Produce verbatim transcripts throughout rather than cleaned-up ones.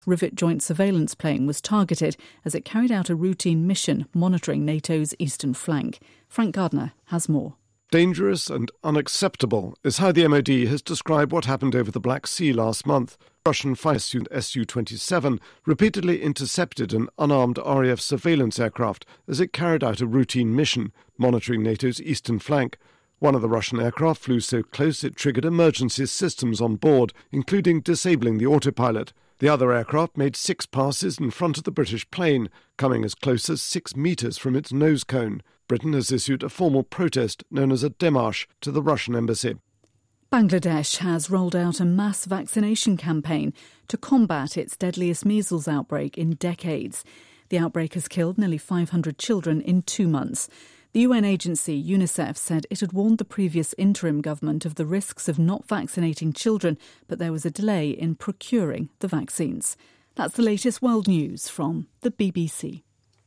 Rivet Joint Surveillance plane was targeted as it carried out a routine mission monitoring NATO's eastern flank. Frank Gardner has more. Dangerous and unacceptable is how the M O D has described what happened over the Black Sea last month. Russian fighter S U twenty-seven repeatedly intercepted an unarmed R A F surveillance aircraft as it carried out a routine mission monitoring NATO's eastern flank. One of the Russian aircraft flew so close it triggered emergency systems on board, including disabling the autopilot. The other aircraft made six passes in front of the British plane, coming as close as six metres from its nose cone. Britain has issued a formal protest known as a démarche to the Russian embassy. Bangladesh has rolled out a mass vaccination campaign to combat its deadliest measles outbreak in decades. The outbreak has killed nearly five hundred children in two months. The U N agency UNICEF said it had warned the previous interim government of the risks of not vaccinating children, but there was a delay in procuring the vaccines. That's the latest world news from the B B C.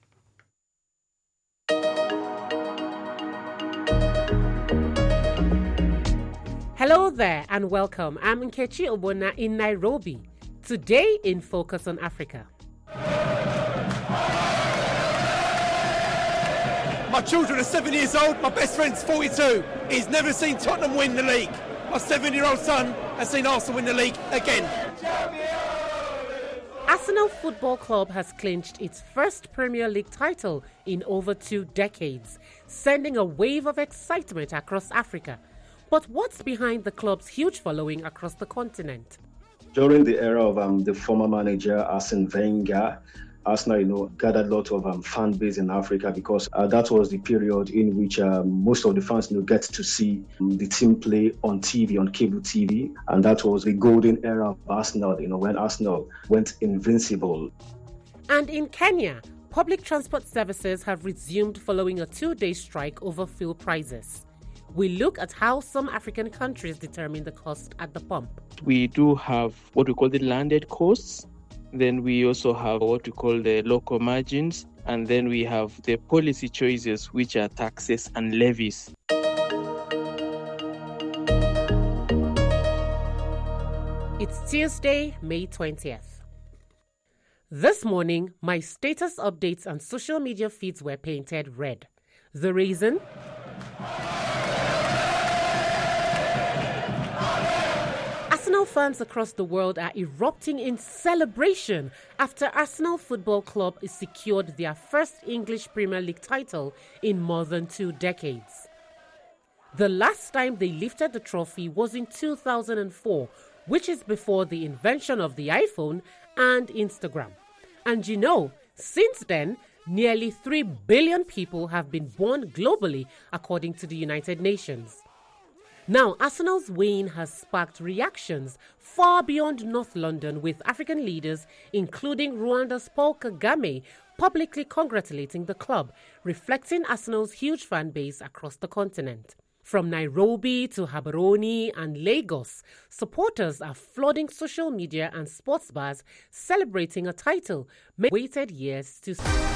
Hello there and welcome. I'm Nkechi Obona in Nairobi. Today in Focus on Africa. My children are seven years old, my best friend's forty-two. He's never seen Tottenham win the league. My seven-year-old son has seen Arsenal win the league again. Arsenal Football Club has clinched its first Premier League title in over two decades, sending a wave of excitement across Africa. But what's behind the club's huge following across the continent? During the era of um, the former manager Arsene Wenger, Arsenal, you know, gathered a lot of um, fan base in Africa because uh, that was the period in which um, most of the fans, you know, get to see um, the team play on T V, on cable T V, and that was the golden era of Arsenal, you know, when Arsenal went invincible. And in Kenya, public transport services have resumed following a two-day strike over fuel prices. We look at how some African countries determine the cost at the pump. We do have what we call the landed costs. Then we also have what we call the local margins. And then we have the policy choices, which are taxes and levies. It's Tuesday, May twentieth. This morning, my status updates and social media feeds were painted red. The reason? Arsenal fans across the world are erupting in celebration after Arsenal Football Club has secured their first English Premier League title in more than two decades. The last time they lifted the trophy was in two thousand four, which is before the invention of the iPhone and Instagram. And you know, since then, nearly three billion people have been born globally, according to the United Nations. Now, Arsenal's win has sparked reactions far beyond North London, with African leaders, including Rwanda's Paul Kagame, publicly congratulating the club, reflecting Arsenal's huge fan base across the continent. From Nairobi to Gaborone and Lagos, supporters are flooding social media and sports bars, celebrating a title many waited years to see.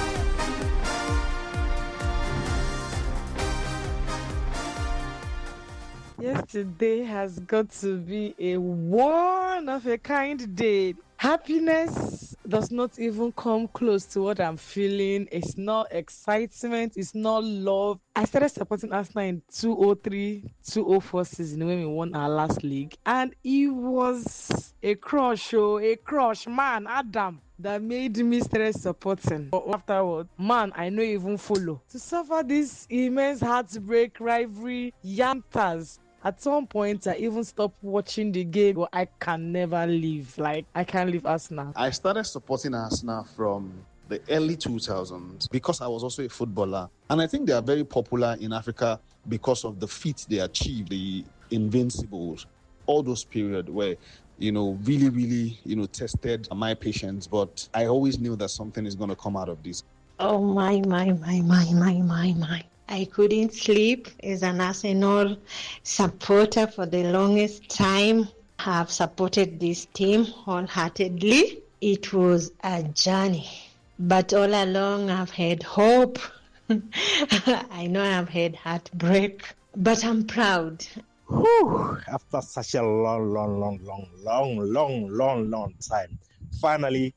Yesterday has got to be a one-of-a-kind day. Happiness does not even come close to what I'm feeling. It's not excitement. It's not love. I started supporting Arsenal in two thousand three two thousand four season when we won our last league. And it was a crush, oh, a crush, man, Adam, that made me start supporting. But afterward, man, I know even follow. To suffer this immense heartbreak, rivalry, yantas. At some point, I even stopped watching the game, but I can never leave. Like, I can't leave Arsenal. I started supporting Arsenal from the early two thousands because I was also a footballer. And I think they are very popular in Africa because of the feats they achieved, the Invincibles, all those periods where, you know, really, really, you know, tested my patience. But I always knew that something is going to come out of this. Oh, my, my, my, my, my, my, my. I couldn't sleep as an Arsenal supporter for the longest time. I have supported this team wholeheartedly. It was a journey, but all along I've had hope. I know I've had heartbreak, but I'm proud. Whew, after such a long, long, long, long, long, long, long, long time, finally